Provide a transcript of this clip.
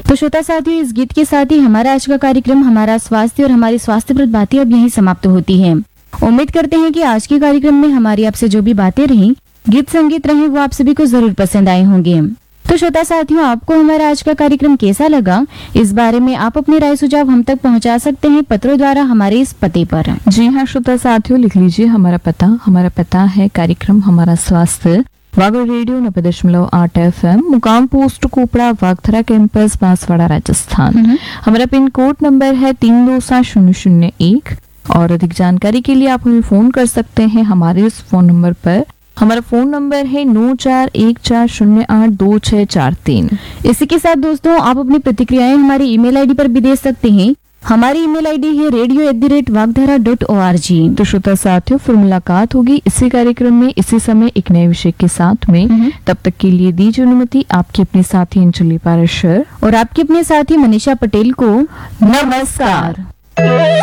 तो श्रोता साथियों, इस गीत के साथ ही हमारा आज का कार्यक्रम हमारा स्वास्थ्य और हमारी स्वास्थ्यप्रद बातें अब यहीं समाप्त होती हैं। उम्मीद करते हैं कि आज के कार्यक्रम में हमारी आपसे जो भी बातें रही, गीत संगीत रहे, वो आप सभी को जरूर पसंद आए होंगे। तो श्रोता साथियों, आपको हमारा आज का कार्यक्रम कैसा लगा, इस बारे में आप अपनी राय सुझाव हम तक पहुंचा सकते हैं पत्रों द्वारा हमारे इस पते पर। जी हाँ श्रोता साथियों, लिख लीजिए हमारा पता है कार्यक्रम हमारा स्वास्थ्य, वागड़ रेडियो 90.8 FM, मुकाम पोस्ट कोपड़ा, वागथरा कैंपस, बांसवाड़ा, राजस्थान। हमारा पिन कोड नंबर है 327001। और अधिक जानकारी के लिए आप हमें फोन कर सकते हैं हमारे इस फोन नंबर पर। हमारा फोन नंबर है 9414082643। इसी के साथ दोस्तों, आप अपनी प्रतिक्रियाएं हमारी ईमेल आईडी पर भी दे सकते हैं। हमारी ईमेल आईडी है radio@vagdhara.org। तो श्रोता साथियों, फिर मुलाकात होगी इसी कार्यक्रम में इसी समय एक नए विषय के साथ में। तब तक के लिए दीजिए अनुमति आपकी अपने साथी अंजलि पाराशर और आपके अपने साथी मनीषा पटेल को। नमस्कार।